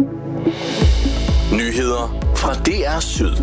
Nyheder fra DR Syd.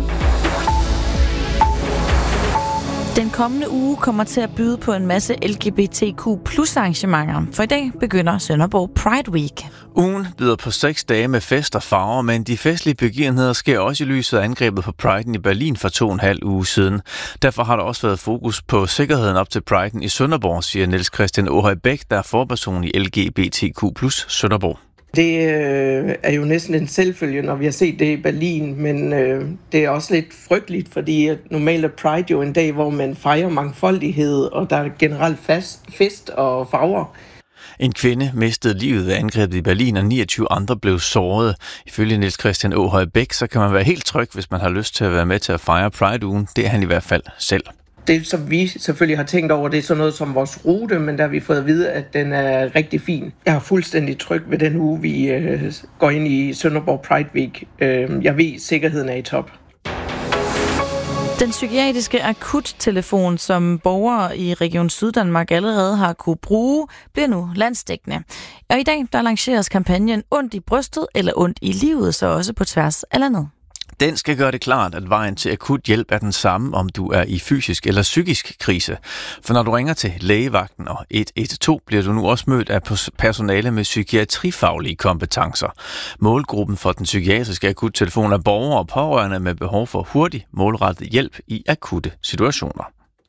Den kommende uge kommer til at byde på en masse LGBTQ+ arrangementer, for i dag begynder Sønderborg Pride Week. Ugen byder på 6 dage med fest og farver, men de festlige begivenheder sker også i lyset af angrebet på Priden i Berlin for 2,5 uger siden. Derfor har der også været fokus på sikkerheden op til Priden i Sønderborg, siger Niels Christian Åhøj Bæk, der er forperson i LGBTQ+ Sønderborg. Det er jo næsten en selvfølge, når vi har set det i Berlin, men det er også lidt frygteligt, fordi normalt er Pride jo en dag, hvor man fejrer mangfoldighed, og der er generelt fest og farver. En kvinde mistede livet ved angrebet i Berlin, og 29 andre blev såret. Ifølge Niels Christian Åhøj Bæk, så kan man være helt tryg, hvis man har lyst til at være med til at fejre Pride-ugen. Det er han i hvert fald selv. Det, som vi selvfølgelig har tænkt over, det er sådan noget som vores rute, men der har vi fået at vide, at den er rigtig fin. Jeg er fuldstændig tryg ved den uge, vi går ind i Sønderborg Pride Week. Jeg ved, at sikkerheden er i top. Den psykiatriske akuttelefon, som borgere i Region Syddanmark allerede har kunne bruge, bliver nu landsdækkende. Og i dag der lanceres kampagnen Ondt i brystet eller ondt i livet, så også på tværs af landet. Den skal gøre det klart, at vejen til akut hjælp er den samme, om du er i fysisk eller psykisk krise. For når du ringer til lægevagten og 112, bliver du nu også mødt af personale med psykiatrifaglige kompetencer. Målgruppen for den psykiatriske akuttelefon er borgere og pårørende med behov for hurtig, målrettet hjælp i akutte situationer.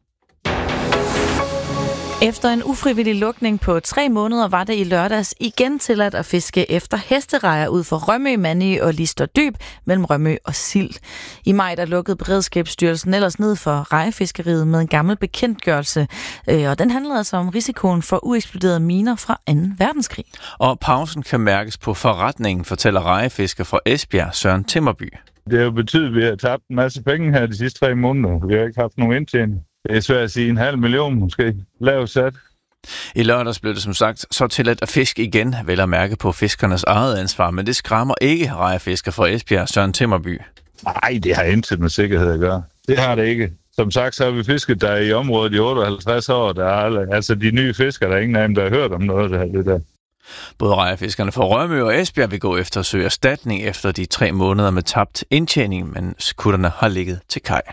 Efter en ufrivillig lukning på 3 måneder var det i lørdags igen tilladt at fiske efter hesterejer ud for Rømø, Mandø og Lister Dyb mellem Rømø og Sild. I maj der lukkede Beredskabsstyrelsen ellers ned for rejefiskeriet med en gammel bekendtgørelse, og den handlede altså om risikoen for ueksploderede miner fra 2. verdenskrig. Og pausen kan mærkes på forretningen, fortæller rejefisker fra Esbjerg, Søren Timmerby. Det har jo betydet, at vi har tabt en masse penge her de sidste 3 måneder. Vi har ikke haft nogen indtjening. Det er svært at sige 500.000 måske. Lavt sat. I lørdags blev det som sagt så tilladt at fiske igen, vel at mærke på fiskernes eget ansvar, men det skræmmer ikke rejefisker fra Esbjerg, Søren Timmerby. Nej, det har intet med sikkerhed at gøre. Det har det ikke. Som sagt, så har vi fisket der i området i 58 år. Der er altså de nye fiskere, der er ingen af dem, der har hørt om noget af det der. Både rejefiskerne fra Rømø og Esbjerg vil gå efter at søge erstatning efter de 3 måneder med tabt indtjening, men skutterne har ligget til kaj.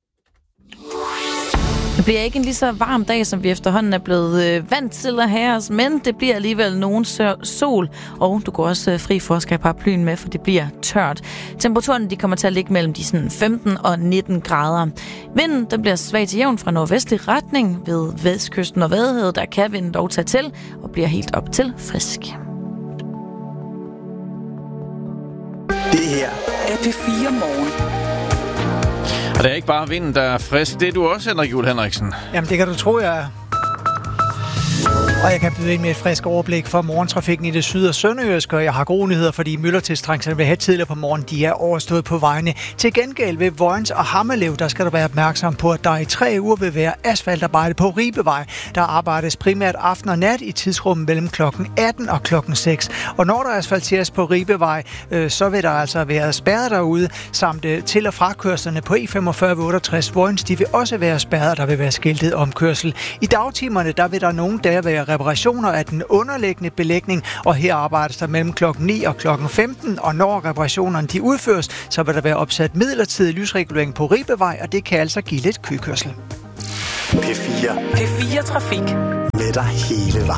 Det bliver ikke en lige så varm dag, som vi efterhånden er blevet vant til at have os, men det bliver alligevel nogen sol, og du går også fri for at skal have paraplyen med, for det bliver tørt. Temperaturen de kommer til at ligge mellem de 15 og 19 grader. Vinden den bliver svag til jævn fra nordvestlig retning ved vestkysten og Vadehavet, der kan vinden dog tage til og bliver helt op til frisk. Det her er P4 Morgen. Og det er ikke bare vinden, der er frisk. Det er du også, Henrik Juhl Henriksen. Jamen, det kan du tro, jeg er. Og jeg kan byde ind med et frisk overblik for morgentrafikken i det syd- og sønderjyske, og jeg har gode nyheder, fordi myldretidstrængsel vil have tidligere på morgen, de er overstået på vejene. Til gengæld ved Vojens og Hammerlev, der skal du være opmærksom på, at der i 3 uger vil være asfaltarbejde på Ribevej. Der arbejdes primært aften og nat i tidsrummet mellem klokken 18 og klokken 6. Og når der asfalteres på Ribevej, så vil der altså være spærret derude, samt til- og frakørslerne på E45-68 Vojens, de vil også være spærret, der vil være skiltet omkørsel. I dagtimerne, der vil der nogle dage være reparationer af den underliggende belægning, og her arbejdes der mellem klokken 9 og klokken 15, og når reparationerne de udføres, så vil der være opsat midlertidig lysregulering på Ribevej, og det kan altså give lidt kykørsel. P4 Trafik med dig hele vejen.